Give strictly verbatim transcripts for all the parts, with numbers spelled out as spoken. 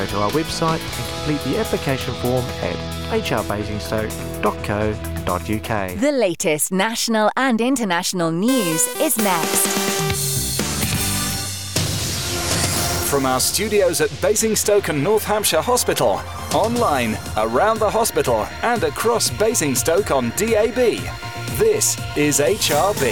to our website and complete the application form at h r basingstoke dot co dot u k. The latest national and international news is next. From our studios at Basingstoke and North Hampshire Hospital, online, around the hospital and across Basingstoke on D A B, this is H R B.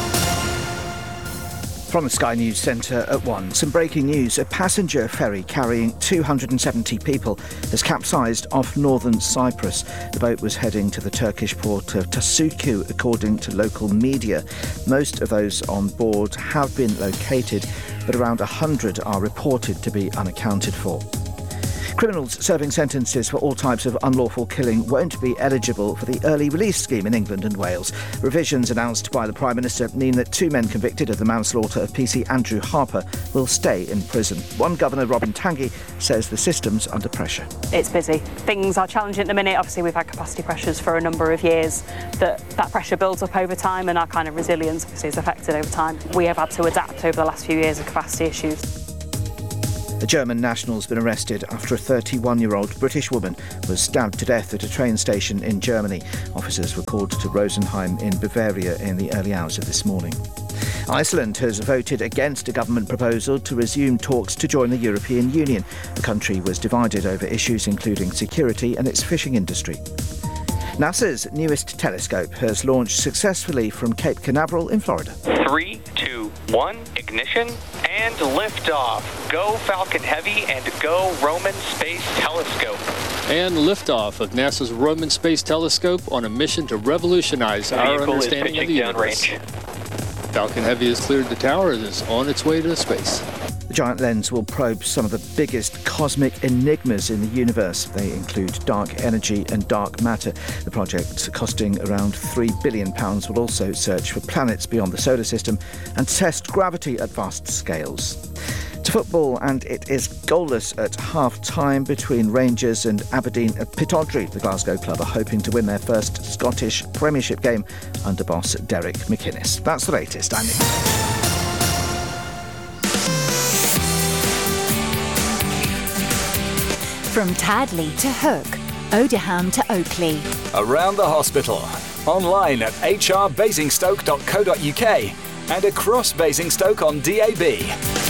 From the Sky News Centre at one, some breaking news. A passenger ferry carrying two hundred seventy people has capsized off northern Cyprus. The boat was heading to the Turkish port of Tasuku, according to local media. Most of those on board have been located, but around one hundred are reported to be unaccounted for. Criminals serving sentences for all types of unlawful killing won't be eligible for the early release scheme in England and Wales. Revisions announced by the Prime Minister mean that two men convicted of the manslaughter of P C Andrew Harper will stay in prison. One Governor, Robin Tanguy, says the system's under pressure. It's busy. Things are challenging at the minute. Obviously, we've had capacity pressures for a number of years. That that pressure builds up over time, and our kind of resilience obviously is affected over time. We have had to adapt over the last few years of capacity issues. A German national's been arrested after a thirty-one-year-old British woman was stabbed to death at a train station in Germany. Officers were called to Rosenheim in Bavaria in the early hours of this morning. Iceland has voted against a government proposal to resume talks to join the European Union. The country was divided over issues including security and its fishing industry. NASA's newest telescope has launched successfully from Cape Canaveral in Florida. Three, two, one, ignition, and liftoff. Go Falcon Heavy and go Roman Space Telescope. And liftoff of NASA's Roman Space Telescope on a mission to revolutionize our understanding of the universe. Falcon Heavy has cleared the tower and is on its way to space. The giant lens will probe some of the biggest cosmic enigmas in the universe. They include dark energy and dark matter. The project, costing around three billion pounds, will also search for planets beyond the solar system and test gravity at vast scales. To football, and it is goalless at half-time between Rangers and Aberdeen at Pittodrie. The Glasgow club are hoping to win their first Scottish Premiership game under boss Derek McInnes. That's the latest. I'm Nick. From Tadley to Hook, Odiham to Oakley. Around the hospital, online at h r basingstoke dot co dot u k and across Basingstoke on D A B.